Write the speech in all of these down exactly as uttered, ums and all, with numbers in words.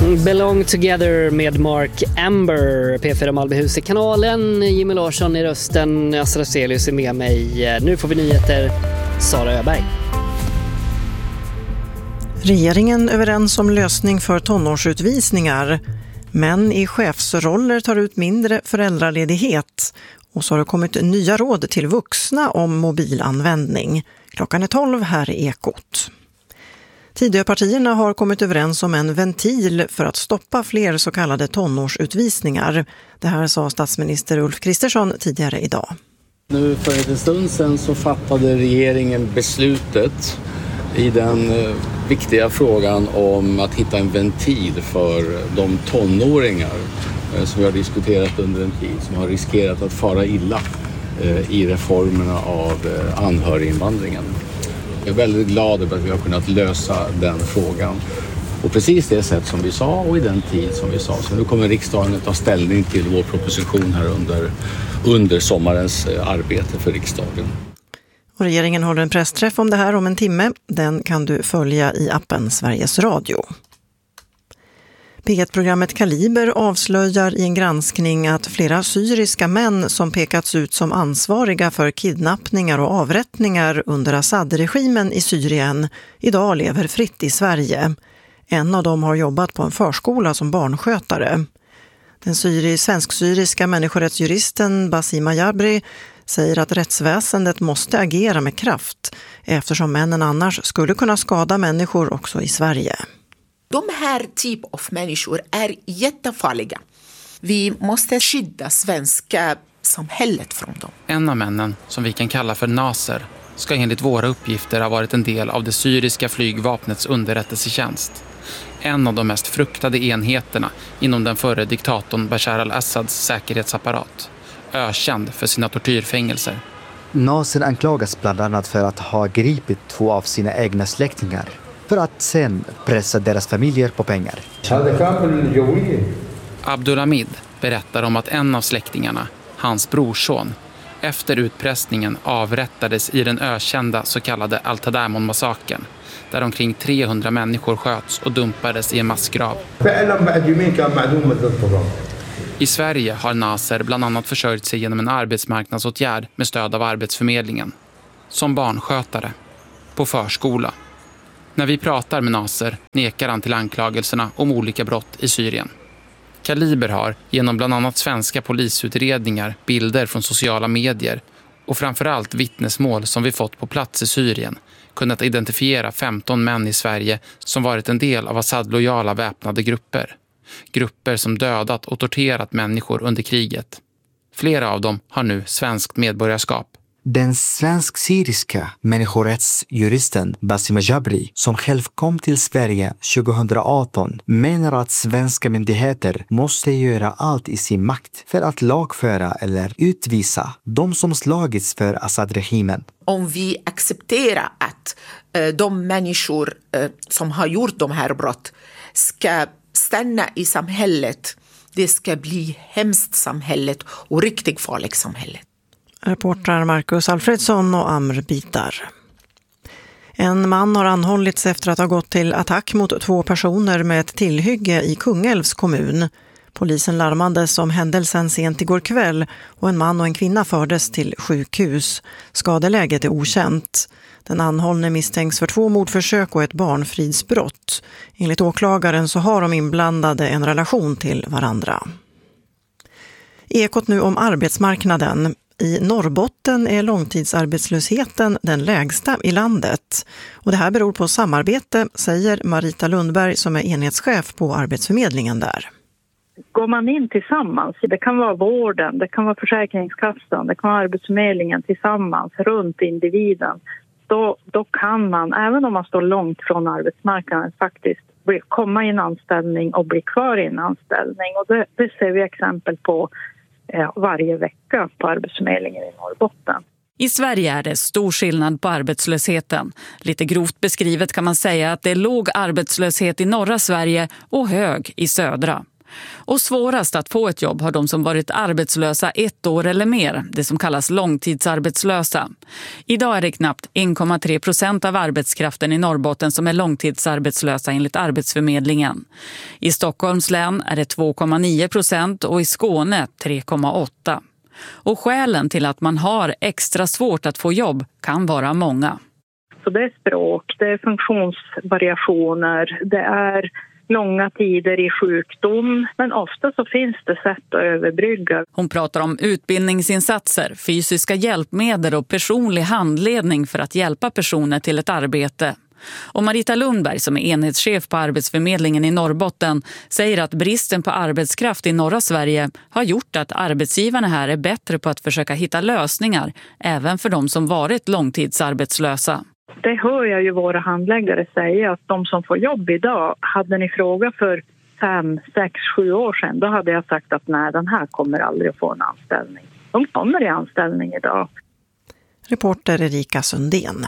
Belong Together med Mark Amber, P fyra Malmöhus i kanalen. Jimmy Larsson i rösten, Astrid Stelius är med mig. Nu får vi nyheter, Sara Öberg. Regeringen överens om lösning för tonårsutvisningar. Män i chefsroller tar ut mindre föräldraledighet. Och så har det kommit nya råd till vuxna om mobilanvändning. Klockan är tolv här i Ekot. Tidöpartierna har kommit överens om en ventil för att stoppa fler så kallade tonårsutvisningar. Det här sa statsminister Ulf Kristersson tidigare idag. Nu för en stund sedan så fattade regeringen beslutet i den viktiga frågan om att hitta en ventil för de tonåringar som vi har diskuterat under en tid, som har riskerat att fara illa i reformerna av anhöriginvandringen. Jag är väldigt glad över att vi har kunnat lösa den frågan på precis det sätt som vi sa och i den tid som vi sa. Så nu kommer riksdagen att ta ställning till vår proposition här under, under sommarens arbete för riksdagen. Och regeringen håller en pressträff om det här om en timme. Den kan du följa i appen Sveriges Radio. P ett-programmet Kaliber avslöjar i en granskning att flera syriska män som pekats ut som ansvariga för kidnappningar och avrättningar under Assad-regimen i Syrien idag lever fritt i Sverige. En av dem har jobbat på en förskola som barnskötare. Den syri- svensk-syriska människorättsjuristen Basima Jabri säger att rättsväsendet måste agera med kraft eftersom männen annars skulle kunna skada människor också i Sverige. De här typ av människor är jättefarliga. Vi måste skydda svenska samhället från dem. En av männen, som vi kan kalla för Naser, ska enligt våra uppgifter ha varit en del av det syriska flygvapnets underrättelsetjänst. En av de mest fruktade enheterna inom den förre diktatorn Bashar al-Assads säkerhetsapparat. Ökänd för sina tortyrfängelser. Naser anklagas bland annat för att ha gripit två av sina egna släktingar. För att sen pressa deras familjer på pengar. Abdulhamid berättar om att en av släktingarna, hans brorson, efter utpressningen avrättades i den ökända så kallade Al-Tadamon-massakern, där omkring trehundra människor sköts och dumpades i en massgrav. I Sverige har Naser bland annat försörjt sig genom en arbetsmarknadsåtgärd med stöd av Arbetsförmedlingen. Som barnskötare. På förskola. När vi pratar med Naser nekar han till anklagelserna om olika brott i Syrien. Kaliber har genom bland annat svenska polisutredningar, bilder från sociala medier och framförallt vittnesmål som vi fått på plats i Syrien kunnat identifiera femton män i Sverige som varit en del av Assad-lojala väpnade grupper. Grupper som dödat och torterat människor under kriget. Flera av dem har nu svenskt medborgarskap. Den svensk-syriska människorättsjuristen Basima Jabri, som själv kom till Sverige tjugohundraarton, menar att svenska myndigheter måste göra allt i sin makt för att lagföra eller utvisa de som slagits för Assad-regimen. Om vi accepterar att eh, de människor eh, som har gjort de här brott ska stanna i samhället, det ska bli hemskt samhället och riktigt farligt samhället. Reportrar Marcus Alfredsson och Amr Bitar. En man har anhållits efter att ha gått till attack mot två personer med ett tillhygge i Kungälvs kommun. Polisen larmades om händelsen sent igår kväll och en man och en kvinna fördes till sjukhus. Skadeläget är okänt. Den anhållne misstänks för två mordförsök och ett barnfridsbrott. Enligt åklagaren så har de inblandade en relation till varandra. Ekot nu om arbetsmarknaden. I Norrbotten är långtidsarbetslösheten den lägsta i landet. Och det här beror på samarbete, säger Marita Lundberg som är enhetschef på Arbetsförmedlingen där. Går man in tillsammans, det kan vara vården, det kan vara Försäkringskassan, det kan vara Arbetsförmedlingen tillsammans runt individen. Då, då kan man, även om man står långt från arbetsmarknaden, faktiskt komma i en anställning och bli kvar i en anställning. Och det, det ser vi exempel på varje vecka på Arbetsförmedlingen i Norrbotten. I Sverige är det stor skillnad på arbetslösheten. Lite grovt beskrivet kan man säga att det är låg arbetslöshet i norra Sverige och hög i södra. Och svårast att få ett jobb har de som varit arbetslösa ett år eller mer, det som kallas långtidsarbetslösa. Idag är det knappt en komma tre procent av arbetskraften i Norrbotten som är långtidsarbetslösa enligt Arbetsförmedlingen. I Stockholms län är det två komma nio procent och i Skåne tre komma åtta. Och skälen till att man har extra svårt att få jobb kan vara många. Så det är språk, det är funktionsvariationer, det är långa tider i sjukdom, men ofta så finns det sätt att överbrygga. Hon pratar om utbildningsinsatser, fysiska hjälpmedel och personlig handledning för att hjälpa personer till ett arbete. Och Marita Lundberg, som är enhetschef på Arbetsförmedlingen i Norrbotten, säger att bristen på arbetskraft i norra Sverige har gjort att arbetsgivarna här är bättre på att försöka hitta lösningar, även för de som varit långtidsarbetslösa. Det hör jag ju våra handläggare säga, att de som får jobb idag, hade ni frågat för fem, sex, sju år sedan, då hade jag sagt att nej, den här kommer aldrig att få en anställning. De kommer i anställning idag. Reporter Erika Sundén.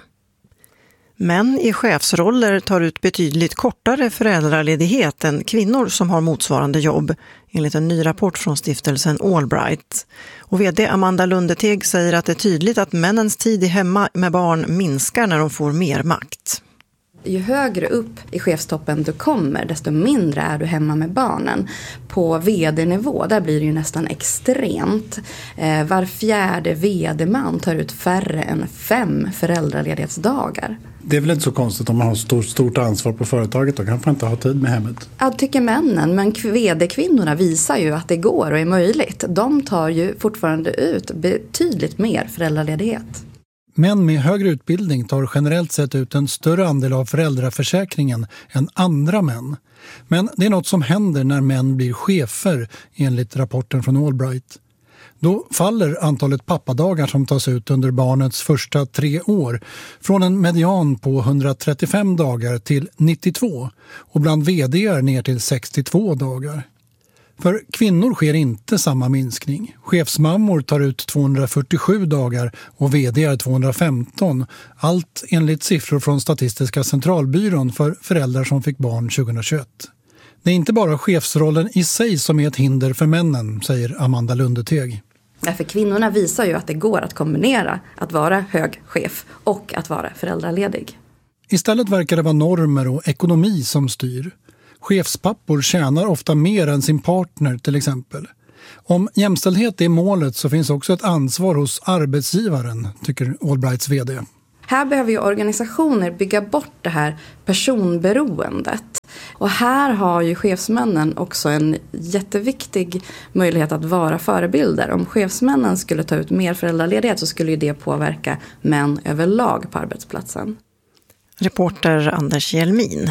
Män i chefsroller tar ut betydligt kortare föräldraledighet än kvinnor som har motsvarande jobb, enligt en ny rapport från stiftelsen Allbright. Och vd Amanda Lundeteg säger att det är tydligt att männens tid i hemma med barn minskar när de får mer makt. Ju högre upp i chefstoppen du kommer, desto mindre är du hemma med barnen. På vd-nivå, där blir det ju nästan extremt. Eh, var fjärde vd-man tar ut färre än fem föräldraledighetsdagar. Det är väl inte så konstigt om man har stort, stort ansvar på företaget, då kan man inte ha tid med hemmet. Jag tycker männen, men vd-kvinnorna visar ju att det går och är möjligt. De tar ju fortfarande ut betydligt mer föräldraledighet. Män med högre utbildning tar generellt sett ut en större andel av föräldraförsäkringen än andra män. Men det är något som händer när män blir chefer, enligt rapporten från Allbright. Då faller antalet pappadagar som tas ut under barnets första tre år från en median på hundratrettiofem dagar till nittiotvå och bland vd:ar ner till sextiotvå dagar. För kvinnor sker inte samma minskning. Chefsmammor tar ut tvåhundrafyrtiosju dagar och vd:ar tvåhundrafemton. Allt enligt siffror från Statistiska centralbyrån för föräldrar som fick barn tjugohundratjugoett. Det är inte bara chefsrollen i sig som är ett hinder för männen, säger Amanda Lundeteg. För kvinnorna visar ju att det går att kombinera att vara hög chef och att vara föräldraledig. Istället verkar det vara normer och ekonomi som styr. Chefspappor tjänar ofta mer än sin partner till exempel. Om jämställdhet är målet så finns också ett ansvar hos arbetsgivaren, tycker Allbrights vd. Här behöver ju organisationer bygga bort det här personberoendet. Och här har ju chefsmännen också en jätteviktig möjlighet att vara förebilder. Om chefsmännen skulle ta ut mer föräldraledighet så skulle ju det påverka män överlag på arbetsplatsen. Reporter Anders Hjelmin.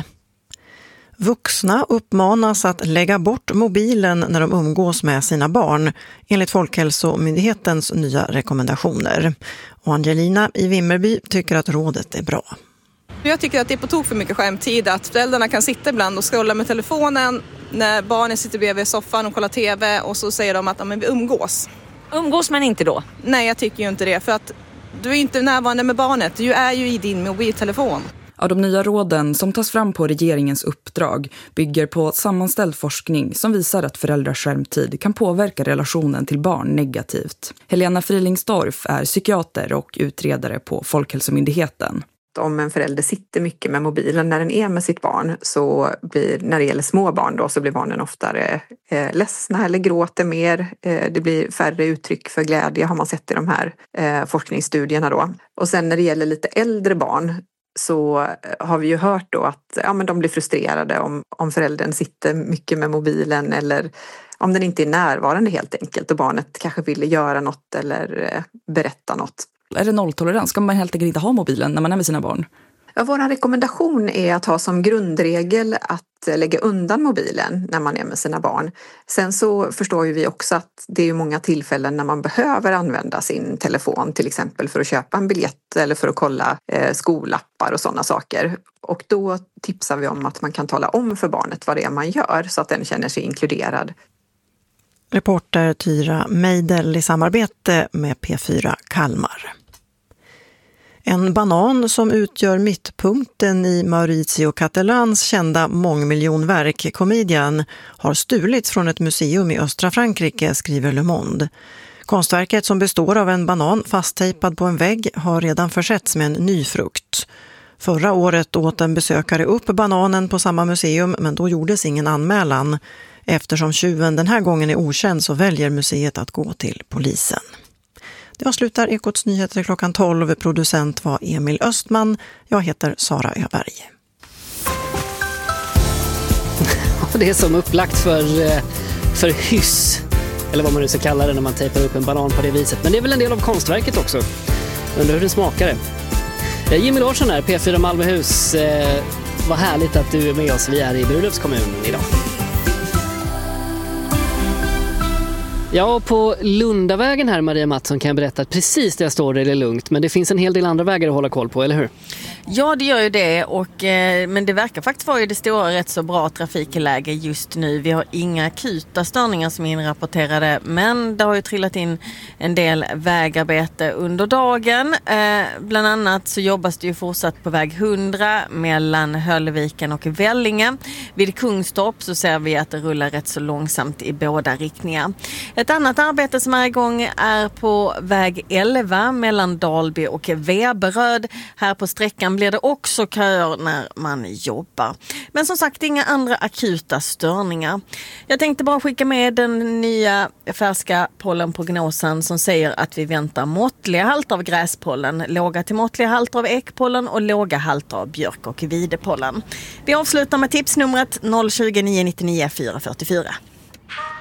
Vuxna uppmanas att lägga bort mobilen när de umgås med sina barn, enligt Folkhälsomyndighetens nya rekommendationer. Och Angelina i Vimmerby tycker att rådet är bra. Jag tycker att det är på tok för mycket skärmtid, att föräldrarna kan sitta ibland och scrolla med telefonen när barnen sitter bredvid soffan och kollar tv och så säger de att ja, men vi umgås. Umgås man inte då? Nej, jag tycker ju inte det, för att du är inte närvarande med barnet, du är ju i din mobiltelefon. Ja, de nya råden som tas fram på regeringens uppdrag bygger på sammanställd forskning som visar att föräldraskärmtid kan påverka relationen till barn negativt. Helena Frilingsdorf är psykiater och utredare på Folkhälsomyndigheten. Om en förälder sitter mycket med mobilen när den är med sitt barn, så blir, när det gäller små barn då, så blir barnen oftare eh, ledsna eller gråter mer. Eh, det blir färre uttryck för glädje, har man sett i de här eh, forskningsstudierna då. Och sen när det gäller lite äldre barn så har vi ju hört då att ja, men de blir frustrerade om, om föräldern sitter mycket med mobilen eller om den inte är närvarande helt enkelt och barnet kanske vill göra något eller eh, berätta något. Är det nolltolerans? Ska man helt enkelt inte ha mobilen när man är med sina barn? Ja, vår rekommendation är att ha som grundregel att lägga undan mobilen när man är med sina barn. Sen så förstår ju vi också att det är många tillfällen när man behöver använda sin telefon, till exempel för att köpa en biljett eller för att kolla eh, skolappar och sådana saker. Och då tipsar vi om att man kan tala om för barnet vad det är man gör så att den känner sig inkluderad. Reporter Tyra Meidel i samarbete med P fyra Kalmar. En banan som utgör mittpunkten i Maurizio Catalans kända mångmiljonverk Comedian har stulits från ett museum i östra Frankrike, skriver Le Monde. Konstverket, som består av en banan fasttejpad på en vägg, har redan försetts med en ny frukt. Förra året åt en besökare upp bananen på samma museum, men då gjordes ingen anmälan. Eftersom tjuven den här gången är okänd så väljer museet att gå till polisen. Det avslutar Ekots nyheter klockan tolv. Producent var Emil Östman. Jag heter Sara Öberg. Det är som upplagt för, för hyss. Eller vad man nu ska kalla det när man tejpar upp en banan på det viset. Men det är väl en del av konstverket också. Undrar hur det smakar det. Jimmy Larsson här, P fyra Malmöhus. Eh, vad härligt att du är med oss. Vi är i Burlövs kommun idag. Ja, på Lundavägen här, Maria Mattsson, kan jag berätta att precis där jag står är det lugnt. Men det finns en hel del andra vägar att hålla koll på, eller hur? Ja, det gör ju det. Och, eh, men det verkar faktiskt vara i det stora rätt så bra trafikläge just nu. Vi har inga akuta störningar som är inrapporterade. Men det har ju trillat in en del vägarbete under dagen. Eh, bland annat så jobbas det ju fortsatt på väg hundra mellan Höllviken och Vellinge. Vid Kungstorp så ser vi att det rullar rätt så långsamt i båda riktningar. Ett annat arbete som är igång är på väg elva mellan Dalby och Veberöd. Här på sträckan blir det också köer när man jobbar. Men som sagt, inga andra akuta störningar. Jag tänkte bara skicka med den nya färska pollenprognosen som säger att vi väntar måttliga halter av gräspollen, låga till måttliga halter av ekpollen och låga halter av björk- och videpollen. Vi avslutar med tipsnumret noll tjugo, nio nittionio, fyra fyrtiofyra.